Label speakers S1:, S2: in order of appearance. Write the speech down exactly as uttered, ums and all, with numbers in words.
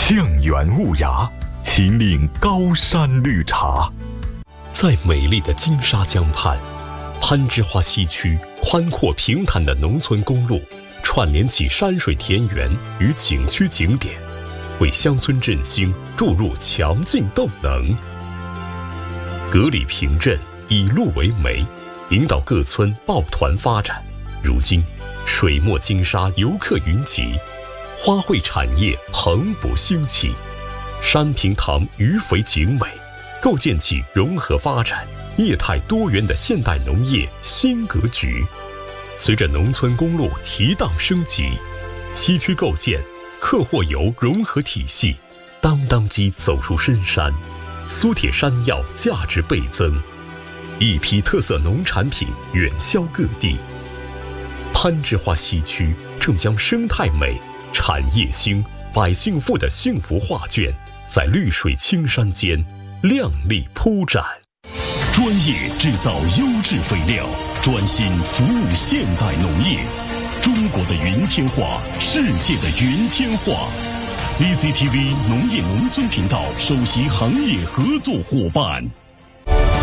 S1: 沁园雾崖，秦岭高山绿茶。
S2: 在美丽的金沙江畔，攀枝花西区宽阔平坦的农村公路，串联起山水田园与景区景点，为乡村振兴注入强劲动能。格里平镇以路为媒，引导各村抱团发展。如今，水墨金沙游客云集，花卉产业蓬勃兴起，山平塘鱼肥景美，构建起融合发展、业态多元的现代农业新格局。随着农村公路提档升级，西区构建客货游融合体系，当当机走入深山，苏铁山药价值倍增，一批特色农产品远销各地。攀枝花西区正将生态美、产业兴、百姓富的幸福画卷，在绿水青山间亮丽铺展。
S3: 专业制造优质肥料，专心服务现代农业。中国的云天化，世界的云天化。C C T V 农业农村频道首席行业合作伙伴。